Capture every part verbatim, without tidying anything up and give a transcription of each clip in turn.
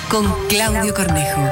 con Claudio Cornejo.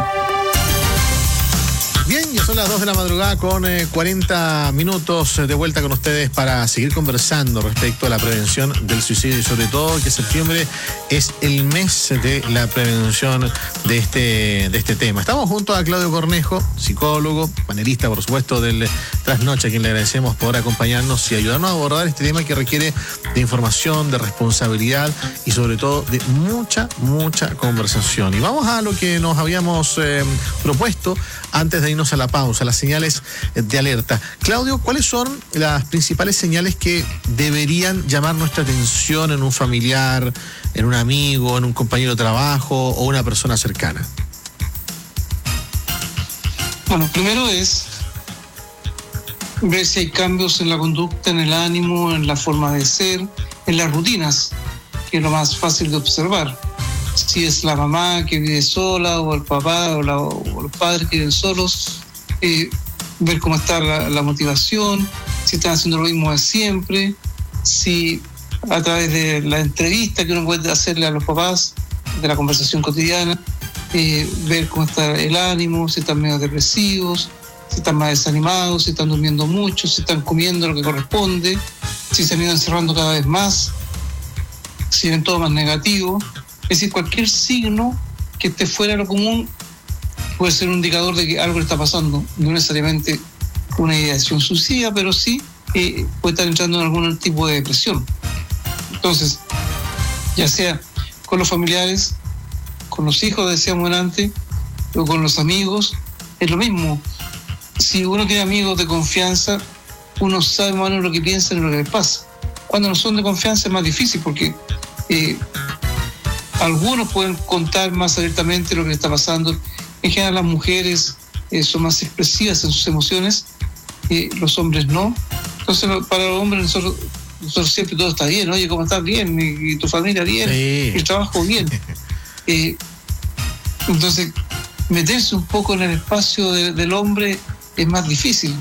Bien, ya son las dos de la madrugada con eh, cuarenta minutos de vuelta con ustedes para seguir conversando respecto a la prevención del suicidio y sobre todo que septiembre es el mes de la prevención de este, de este tema. Estamos junto a Claudio Cornejo, psicólogo, panelista por supuesto del Trasnoche, a quien le agradecemos por acompañarnos y ayudarnos a abordar este tema que requiere de información, de responsabilidad y sobre todo de mucha, mucha conversación. Y vamos a lo que nos habíamos eh, propuesto antes de irnos a la pausa, las señales de alerta. Claudio, ¿cuáles son las principales señales que deberían llamar nuestra atención en un familiar, en un amigo, en un compañero de trabajo o una persona cercana? Bueno, primero es ver si hay cambios en la conducta, en el ánimo, en la forma de ser, en las rutinas, que es lo más fácil de observar. Si es la mamá que vive sola o el papá o, la, o los padres que viven solos, eh, ver cómo está la, la motivación, si están haciendo lo mismo de siempre, si a través de la entrevista que uno puede hacerle a los papás, de la conversación cotidiana, eh, ver cómo está el ánimo, si están medio depresivos, si están más desanimados, si están durmiendo mucho, si están comiendo lo que corresponde, si se han ido encerrando cada vez más, si ven todo más negativo. Es decir, cualquier signo que esté fuera de lo común puede ser un indicador de que algo le está pasando. No necesariamente una ideación suicida, pero sí eh, puede estar entrando en algún tipo de depresión. Entonces, ya sea con los familiares, con los hijos, decíamos antes, o con los amigos, es lo mismo. Si uno tiene amigos de confianza, uno sabe más o menos lo que piensan y lo que les pasa. Cuando no son de confianza es más difícil porque eh, algunos pueden contar más abiertamente lo que les está pasando. En general las mujeres eh, son más expresivas en sus emociones, eh, los hombres no. Entonces para los hombres nosotros, nosotros siempre todo está bien, oye, ¿cómo estás? Bien, y, y tu familia bien, Sí. y el trabajo bien. Eh, entonces meterse un poco en el espacio de, del hombre es más difícil.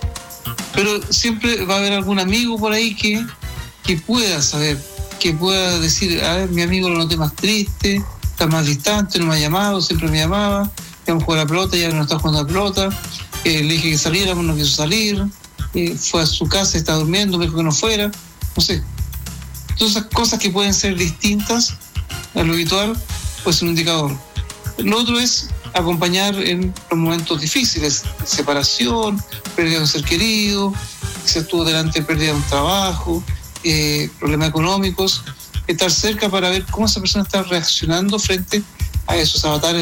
Pero siempre va a haber algún amigo por ahí que, que pueda saber, que pueda decir, a ver, mi amigo lo noté más triste, está más distante, no me ha llamado, siempre me llamaba, íbamos a jugar a la pelota, ya no está jugando a la pelota, eh, le dije que saliéramos, no quiso salir, eh, fue a su casa, está durmiendo, me dijo que no fuera, no sé. Todas esas cosas que pueden ser distintas a lo habitual, puede ser un indicador. Lo otro es acompañar en los momentos difíciles, separación, pérdida de un ser querido, se estuvo delante de pérdida de un trabajo, eh, problemas económicos, estar cerca para ver cómo esa persona está reaccionando frente a esos avatares